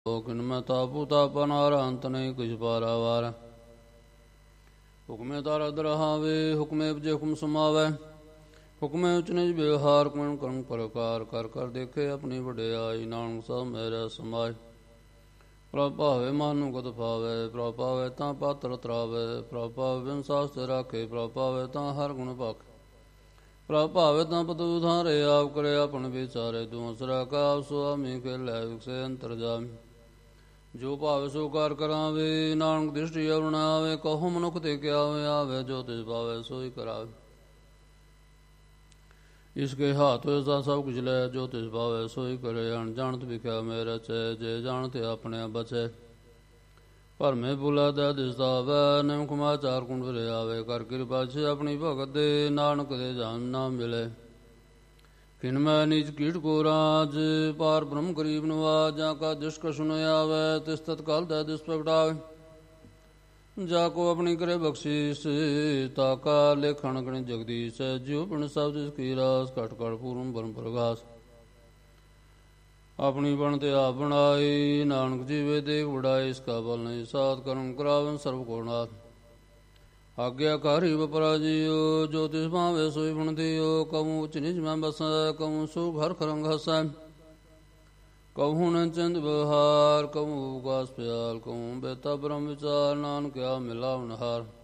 ਕਿਨ ਮੈਂ ਤਾਪੂ ਤਾਪਾ ਨਾਰਾ ਅੰਤ ਨਹੀਂ ਕੁਛ ਪਾਰਾਵਾਰ। ਹੁਕਮੇ ਤਾਰਾ ਦਰਹਾਵੇ ਹੁਕਮੇ ਉਪਜੇ ਹੁਕਮ ਸਮਾਵੈ। ਹੁਕਮੇ ਉਚ ਨਿਜ ਵਿਵਹਾਰ ਕਣ ਕਣ ਪ੍ਰਕਾਰ ਕਰ ਕਰ ਦੇਖੇ ਆਪਣੀ ਵਡਿਆਈ। ਨਾਨਕ ਸਭ ਮੇਰਾ ਸਮਾਇ ਪ੍ਰਭ ਭਾਵੇ ਮਾਨੂ ਕਤ ਪਾਵੈ। ਪ੍ਰਭ ਪਾਵੈ ਤਾਂ ਪਾਤਰ ਤਰਾਵੈ। ਪ੍ਰਭ ਭਾਵੇ ਬਿਨ ਸਾਸਤਿ ਰਾਖੇ। ਪ੍ਰਭ ਭਾਵੇ ਤਾਂ ਹਰ ਗੁਣ ਪਾਖੇ। ਪ੍ਰਭ ਭਾਵੇ ਤਾਂ ਪਤੂ ਧਾਰੇ ਆਪ ਕਰੇ ਆਪਨ ਵਿਚਾਰੇ। ਦੂਸਰਾ ਕਾ ਸੁਆਮੀ ਕੇ ਲੈ ਵਿਕਸੇ ਅੰਤਰ ਜਾਮੀ। ਜੋ ਭਾਵੇ ਸੋ ਕਾਰ ਕਰਾਵੇ ਨਾਨਕ ਦ੍ਰਿਸ਼ਟੀ ਅਵਰ ਨਾ ਆਵੇ। ਕਹੋ ਮਨੁੱਖ ਤੇ ਕਿਆ ਆਵੇ ਜੋ ਤਿਸ ਭਾਵੇ ਸੋਈ ਕਰਾਵੇ। ਇਸਕੇ ਹਾਥ ਹੋਏ ਸਭ ਕੁਛ ਲੈ ਜੋ ਤਿਸ ਭਾਵੇ ਸੋਈ ਕਰੇ। ਅਣਜਾਣਤ ਵਿਖਿਆ ਮੇਰਾ ਚੈ ਜੇ ਜਾਣਤ ਆਪਣੇ ਬਚੈ। ਭਰਮੇ ਬੁਲਾ ਦੈ ਦਿਸਦਾ ਵੈ ਨਿਮਕ ਮਾਚਾਰ ਕੁੰਡ ਫਿਰੇ ਆਵੇ। ਕਰ ਕਿਰਪਾ ਛੇ ਆਪਣੀ ਭਗਤ ਦੇ ਨਾਨਕ ਦੇ ਜਾਨ ਨਾ ਮਿਲੇ। ਕਿਨ ਮੈਂ ਨੀਚ ਕੀਟ ਕੋ ਰਾਜ ਪਾਰ ਬ੍ਰਹਮ ਗਰੀਬ ਨਵਾਜ। ਜਾਂ ਕਾ ਦੁਸ਼ਕ ਸੁਣ ਆਵੇ ਤਿਸ ਤਤਕਾਲ ਦੈ ਦਿਸ ਪ੍ਰਗਟਾਵੇ। ਜਾ ਕੋ ਆਪਣੀ ਕਰੇ ਬਖਸ਼ੀਸ ਤਾ ਕਾ ਲੇਖਣ ਗਣ ਜਗਦੀਸ਼। ਜਿਉ ਪਿਣ ਸਭ ਤਿਸ ਕੀ ਰਾਸ ਘਟ ਘਟ ਪੂਰਨ ਬਰਮ ਪ੍ਰਗਾਸ। ਆਪਣੀ ਬਣ ਤੇ ਆਪ ਬਣਾਈ ਨਾਨਕ ਜੀਵੇ ਦੇਖ ਵਡਾਈ। ਇਸ ਕਾ ਬਲ ਨਹੀਂ ਸਾਧ ਕਰਮ ਕਰਾਵਨ ਸਰਬ ਕੋ ਨਾਥ। ਆਗਿਆਕਾਰੀ ਵਪਰਾ ਜੀਓ ਜੋ ਤਿਸ ਭਾਵੇ ਸੋਈ ਬਣ ਦਿਓ। ਕਉ ਉਚ ਨਿਜ ਮੈਂ ਬਸੈ ਕਉ ਸੁਖ ਹਰ ਖਰੰਗ ਹਸੈ। ਕਹੂ ਨ ਚੰਦ ਵਿਵਹਾਰ ਕਹੂ ਉਗਾਸ ਪਿਆਲ। ਕਹੂ ਬੇਤਾ ਬ੍ਰਹਮ ਵਿਚਾਰ ਨਾਨਕ ਆ ਮਿਲਾਵਨ ਹਾਰ।